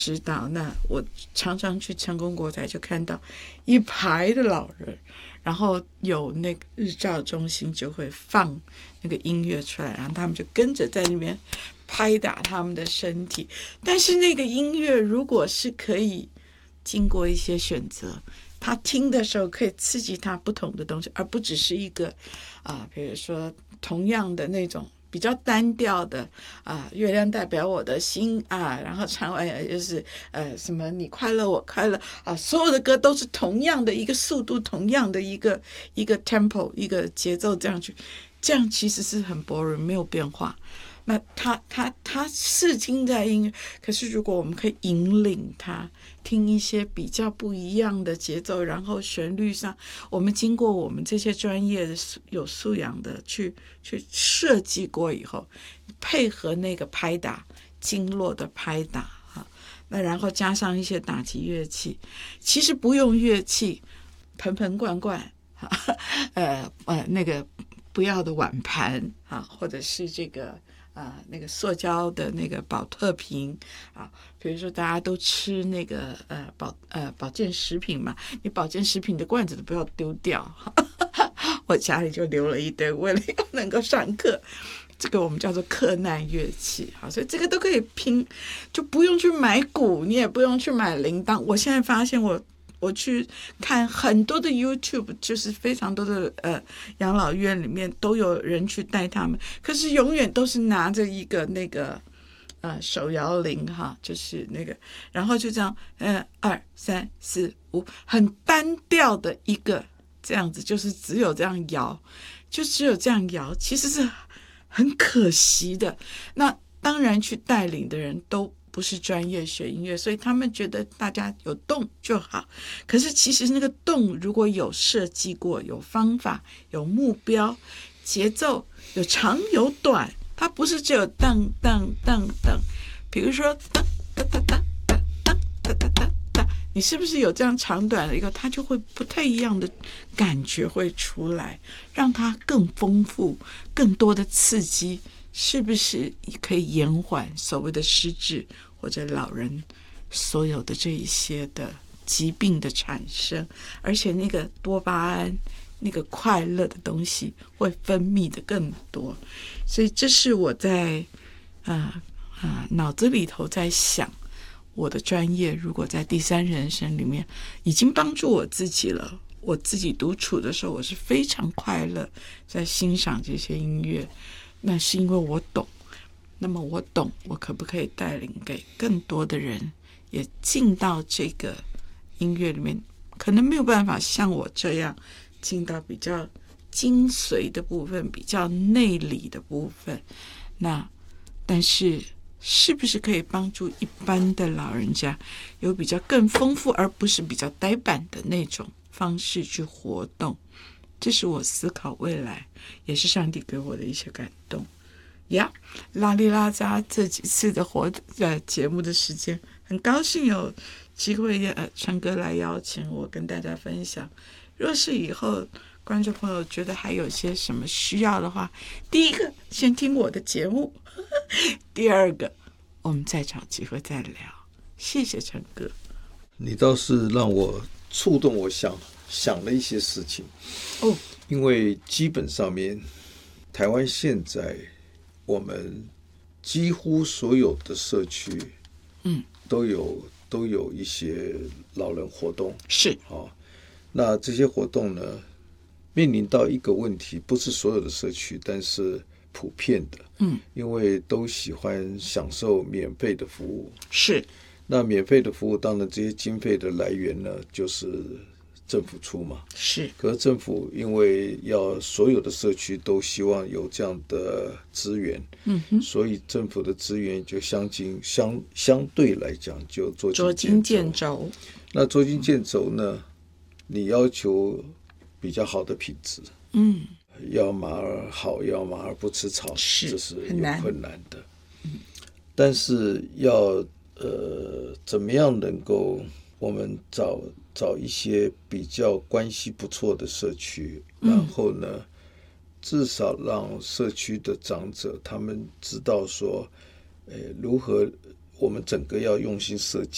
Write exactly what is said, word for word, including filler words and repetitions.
知道，那我常常去成功国宅就看到一排的老人，然后有那个日照中心就会放那个音乐出来，然后他们就跟着在那边拍打他们的身体。但是那个音乐如果是可以经过一些选择，他听的时候可以刺激他不同的东西，而不只是一个啊、呃，比如说同样的那种比较单调的啊、呃，月亮代表我的心啊，然后唱完就是呃什么你快乐我快乐啊，所有的歌都是同样的一个速度，同样的一个一个 tempo 一个节奏这样去，这样其实是很 boring 没有变化。那他他他是听在音乐，可是如果我们可以引领他听一些比较不一样的节奏，然后旋律上，我们经过我们这些专业的有素养的去去设计过以后，配合那个拍打经络的拍打哈，那然后加上一些打击乐器，其实不用乐器，盆盆罐罐，呃呃那个不要的碗盘啊，或者是这个。啊、呃，那个塑胶的那个保特瓶啊，比如说大家都吃那个呃保呃保健食品嘛，你保健食品的罐子都不要丢掉。我家里就留了一堆，为了要能够上课，这个我们叫做克难乐器。好，所以这个都可以拼，就不用去买鼓，你也不用去买铃铛。我现在发现我。我去看很多的 YouTube， 就是非常多的呃养老院里面都有人去带他们，可是永远都是拿着一个那个呃手摇铃哈，就是那个，然后就这样呃二三四五，很单调的一个这样子，就是只有这样摇，就只有这样摇，其实是很可惜的。那当然去带领的人都不是专业学音乐，所以他们觉得大家有动就好。可是其实那个动如果有设计过，有方法，有目标，节奏有长有短，它不是只有当当当当，比如说当当当当当当当当当当，你是不是有这样长短的一个，它就会不太一样的感觉会出来，让它更丰富，更多的刺激。是不是可以延缓所谓的失智或者老人所有的这一些的疾病的产生，而且那个多巴胺那个快乐的东西会分泌的更多，所以这是我在啊啊脑子里头在想，我的专业如果在第三人生里面已经帮助我自己了，我自己独处的时候我是非常快乐在欣赏这些音乐，那是因为我懂。那么我懂，我可不可以带领给更多的人也进到这个音乐里面，可能没有办法像我这样进到比较精髓的部分，比较内里的部分，那但是是不是可以帮助一般的老人家有比较更丰富而不是比较呆板的那种方式去活动，这是我思考未来，也是上帝给我的一些感动呀。拉里拉扎这几次的活呃节目的时间，很高兴有机会呃川哥来邀请我跟大家分享。若是以后观众朋友觉得还有些什么需要的话，第一个先听我的节目，第二个我们再找机会再聊。谢谢川哥。 你倒是让我触动我想想了一些事情哦， 因为基本上面台湾现在我们几乎所有的社区嗯都有都有一些老人活动， 是哦，那这些活动呢面临到一个问题，不是所有的社区但是普遍的， 嗯， 因为都喜欢享受免费的服务， 是那免费的服务当然这些经费的来源呢就是政府出嘛， 是， 可是政府因为要所有的社区都希望有这样的资源， 嗯哼， 所以政府的资源就相近相相对来讲就捉捉襟见肘。 那捉襟见肘呢，你要求比较好的品质， 嗯， 要马儿好，要马儿不吃草， 是这是有很难困难的。但是要呃怎么样能够我们找找一些比较关系不错的社区，然后呢，嗯、至少让社区的长者他们知道说，呃，如何我们整个要用心设计。